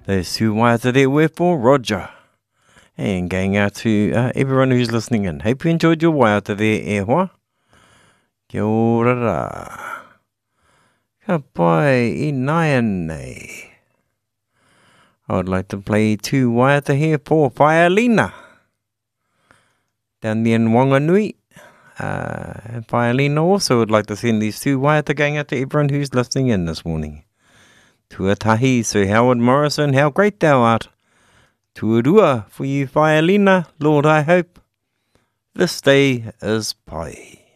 There's two waiata there with for Roger. And going out to everyone who's listening in. Hope you enjoyed your waiata there, e hoa. Kia ora ra. Ka pai I nai nei. I would like to play two waiata here for Whaialina. Down there in Wanganui. Whaialina also would like to send these two waiata going out to everyone who's listening in this morning. Tuatahi, Sir Howard Morrison, how great thou art. Tuarua for you, Whaialina, Lord, I hope this day is pai.